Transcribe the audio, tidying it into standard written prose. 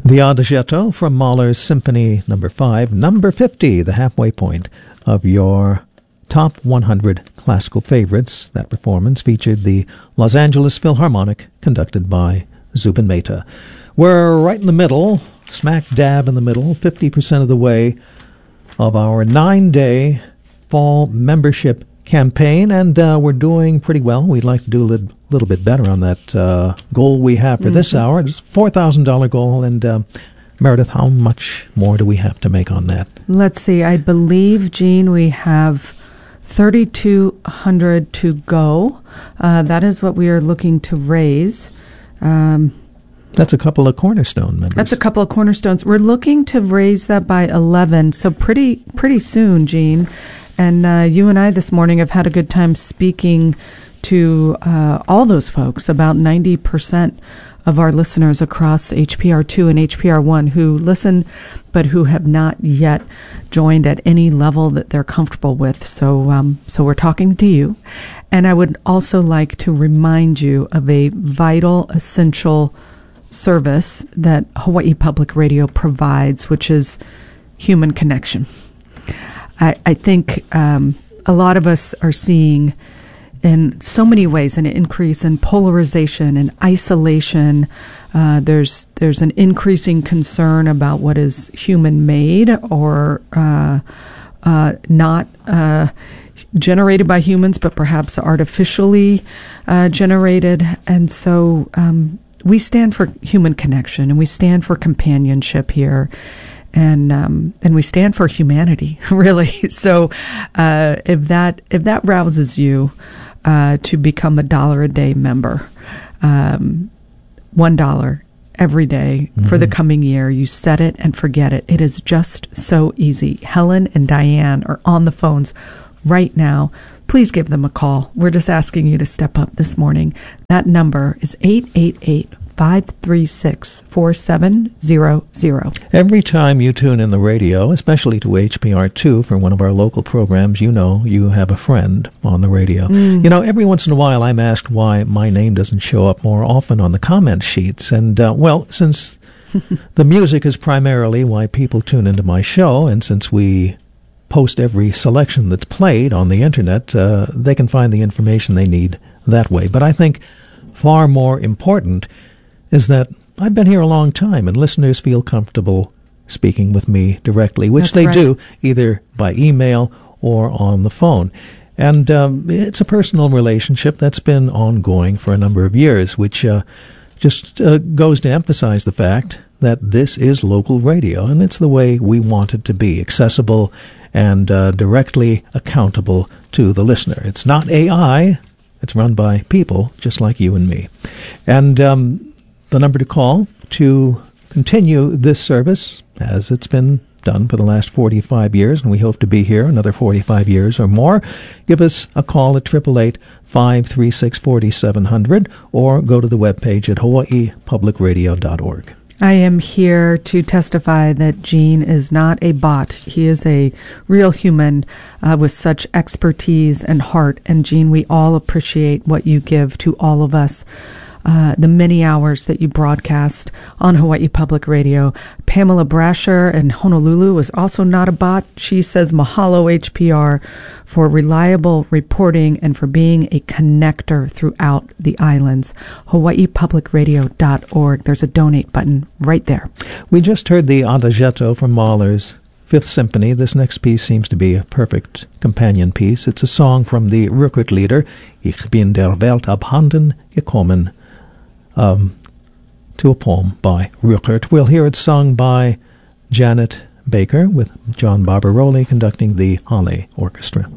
The Adagietto from Mahler's Symphony No. 5, number 50, the halfway point of your top 100 classical favorites. That performance featured the Los Angeles Philharmonic, conducted by Zubin Mehta. We're right in the middle, smack dab in the middle, 50% of the way of our 9-day fall membership campaign, and we're doing pretty well. We'd like to do a little bit better on that goal we have for this hour. It's a $4,000 goal, and Meredith, how much more do we have to make on that? Let's see. I believe, Gene, we have $3,200 to go. That is what we are looking to raise. That's a couple of Cornerstone members. That's a couple of Cornerstones. We're looking to raise that by 11, so pretty soon, Gene. And you and I this morning have had a good time speaking to all those folks, about 90% of our listeners across HPR2 and HPR1 who listen, but who have not yet joined at any level that they're comfortable with. So we're talking to you. And I would also like to remind you of a vital, essential service that Hawaii Public Radio provides, which is human connection. I think a lot of us are seeing in so many ways an increase in polarization and isolation. There's an increasing concern about what is human-made or not generated by humans, but perhaps artificially generated. And so we stand for human connection, and we stand for companionship here. And we stand for humanity, really. So if that rouses you to become $1 a day member, $1 every day for the coming year, you set it and forget it. It is just so easy. Helen and Diane are on the phones right now. Please give them a call. We're just asking you to step up this morning. That number is 888-536-4700. Every time you tune in the radio, especially to HPR2 for one of our local programs, you know you have a friend on the radio. You know, every once in a while I'm asked why my name doesn't show up more often on the comment sheets. And, well, since the music is primarily why people tune into my show, and since we post every selection that's played on the Internet, they can find the information they need that way. But I think far more important is that I've been here a long time, and listeners feel comfortable speaking with me directly, which they do either by email or on the phone. And it's a personal relationship that's been ongoing for a number of years, which just goes to emphasize the fact that this is local radio, and it's the way we want it to be, accessible and directly accountable to the listener. It's not AI. It's run by people just like you and me. And the number to call to continue this service, as it's been done for the last 45 years, and we hope to be here another 45 years or more, give us a call at 888-536-4700 or go to the webpage at hawaiipublicradio.org. I am here to testify that Gene is not a bot. He is a real human with such expertise and heart. And Gene, we all appreciate what you give to all of us. The many hours that you broadcast on Hawaii Public Radio. Pamela Brasher in Honolulu was also not a bot. She says mahalo HPR for reliable reporting and for being a connector throughout the islands. hawaiipublicradio.org. There's a donate button right there. We just heard the Adagietto from Mahler's Fifth Symphony. This next piece seems to be a perfect companion piece. It's a song from the Rückert-Lieder, Ich bin der Welt abhanden gekommen, to a poem by Rückert. We'll hear it sung by Janet Baker with John Barbaroli conducting the Halle Orchestra.